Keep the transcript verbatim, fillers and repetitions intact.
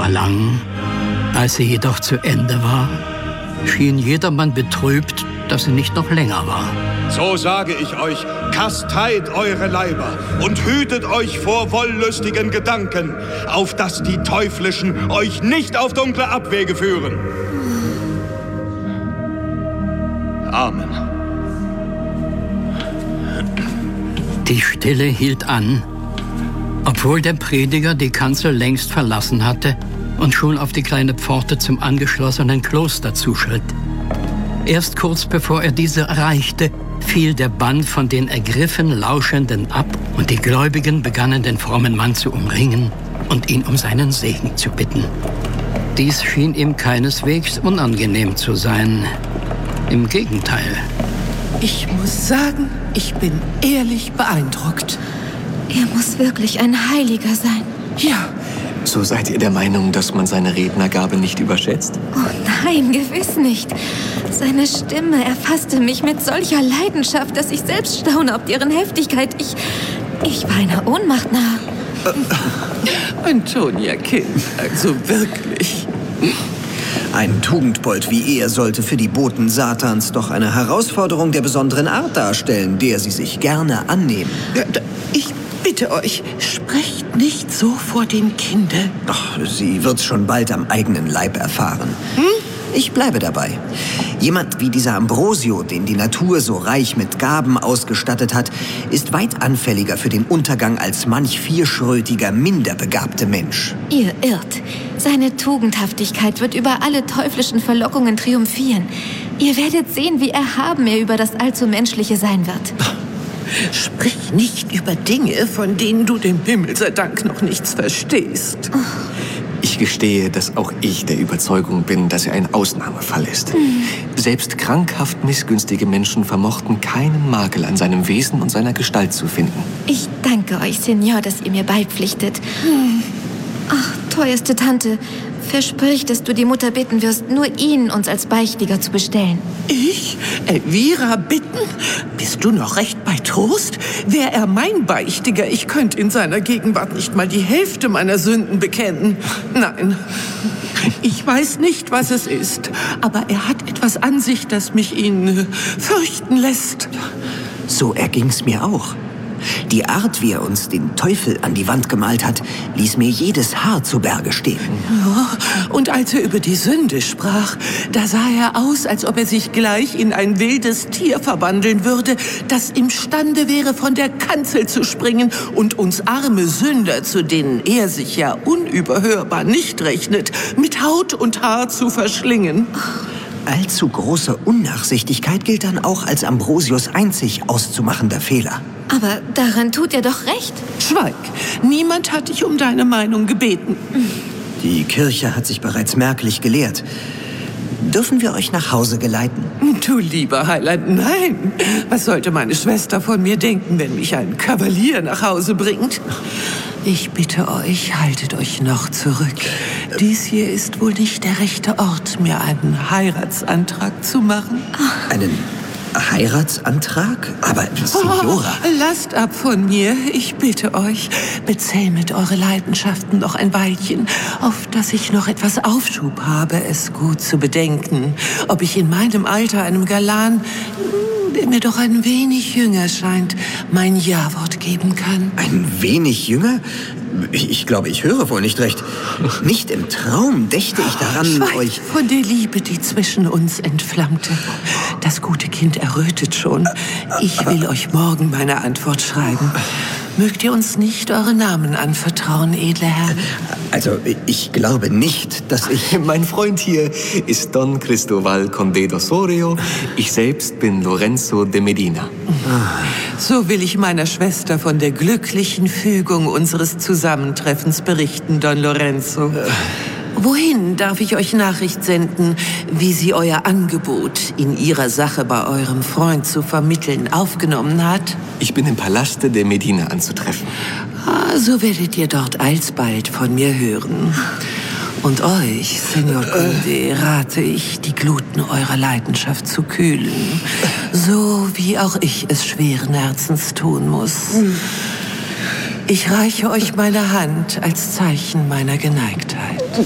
war lang. Als sie jedoch zu Ende war, schien jedermann betrübt, dass sie nicht noch länger war. So sage ich euch, kasteit eure Leiber und hütet euch vor wollüstigen Gedanken, auf dass die Teuflischen euch nicht auf dunkle Abwege führen. Amen. Die Stille hielt an, obwohl der Prediger die Kanzel längst verlassen hatte und schon auf die kleine Pforte zum angeschlossenen Kloster zuschritt. Erst kurz bevor er diese erreichte, fiel der Bann von den ergriffen Lauschenden ab und die Gläubigen begannen, den frommen Mann zu umringen und ihn um seinen Segen zu bitten. Dies schien ihm keineswegs unangenehm zu sein. Im Gegenteil. Ich muss sagen, ich bin ehrlich beeindruckt. Er muss wirklich ein Heiliger sein. Ja. So seid ihr der Meinung, dass man seine Rednergabe nicht überschätzt? Oh nein, gewiss nicht. Seine Stimme erfasste mich mit solcher Leidenschaft, dass ich selbst staune ob deren Heftigkeit. Ich, ich war einer Ohnmacht nahe. Äh, Antonia, Kind, also wirklich. Ein Tugendbold wie er sollte für die Boten Satans doch eine Herausforderung der besonderen Art darstellen, der sie sich gerne annehmen. Ich bitte euch, sprecht nicht so vor den Kindern. Ach, sie wird's schon bald am eigenen Leib erfahren. Hm? Ich bleibe dabei. Jemand wie dieser Ambrosio, den die Natur so reich mit Gaben ausgestattet hat, ist weit anfälliger für den Untergang als manch vierschrötiger, minder begabte Mensch. Ihr irrt. Seine Tugendhaftigkeit wird über alle teuflischen Verlockungen triumphieren. Ihr werdet sehen, wie erhaben er über das allzu Menschliche sein wird. Sprich nicht über Dinge, von denen du dem Himmel sei Dank noch nichts verstehst. Oh. Ich gestehe, dass auch ich der Überzeugung bin, dass er ein Ausnahmefall ist. Mhm. Selbst krankhaft missgünstige Menschen vermochten keinen Makel an seinem Wesen und seiner Gestalt zu finden. Ich danke euch, Senior, dass ihr mir beipflichtet. Hm. Ach, teuerste Tante, versprich, dass du die Mutter bitten wirst, nur ihn uns als Beichtiger zu bestellen. Ich? Elvira bitten? Bist du noch recht bei Trost? Wär er mein Beichtiger, ich könnte in seiner Gegenwart nicht mal die Hälfte meiner Sünden bekennen. Nein, ich weiß nicht, was es ist, aber er hat etwas an sich, das mich ihn fürchten lässt. So erging's mir auch. Die Art, wie er uns den Teufel an die Wand gemalt hat, ließ mir jedes Haar zu Berge stehen. Ja, und als er über die Sünde sprach, da sah er aus, als ob er sich gleich in ein wildes Tier verwandeln würde, das imstande wäre, von der Kanzel zu springen und uns arme Sünder, zu denen er sich ja unüberhörbar nicht rechnet, mit Haut und Haar zu verschlingen. Allzu große Unnachsichtigkeit gilt dann auch als Ambrosius einzig auszumachender Fehler. Aber daran tut er doch recht. Schweig. Niemand hat dich um deine Meinung gebeten. Die Kirche hat sich bereits merklich gelehrt. Dürfen wir euch nach Hause geleiten? Du lieber Heiland, nein. Was sollte meine Schwester von mir denken, wenn mich ein Kavalier nach Hause bringt? Ich bitte euch, haltet euch noch zurück. Dies hier ist wohl nicht der rechte Ort, mir einen Heiratsantrag zu machen. Einen Heiratsantrag? Aber, Signora... Oh, lasst ab von mir, ich bitte euch. Bezähmet eure Leidenschaften noch ein Weilchen, auf dass ich noch etwas Aufschub habe, es gut zu bedenken, ob ich in meinem Alter einem Galan, der mir doch ein wenig jünger scheint, mein Ja-Wort geben kann. Ein wenig jünger? Ich, ich glaube, ich höre wohl nicht recht. Nicht im Traum dächte ich daran, Schweig euch... von der Liebe, die zwischen uns entflammte. Das gute Kind errötet schon. Ich will euch morgen meine Antwort schreiben. Mögt ihr uns nicht eure Namen anvertrauen, edle Herren? Also, ich glaube nicht, dass ich... Mein Freund hier ist Don Cristoval Conde d'Osorio. Ich selbst bin Lorenzo de Medina. So will ich meiner Schwester von der glücklichen Fügung unseres Zusammentreffens berichten, Don Lorenzo. Wohin darf ich euch Nachricht senden, wie sie euer Angebot, in ihrer Sache bei eurem Freund zu vermitteln, aufgenommen hat? Ich bin im Palaste de Medina anzutreffen. Ah, so werdet ihr dort alsbald von mir hören. Und euch, Senor Conde, rate ich, die Gluten eurer Leidenschaft zu kühlen, so wie auch ich es schweren Herzens tun muss. Ich reiche euch meine Hand als Zeichen meiner Geneigtheit.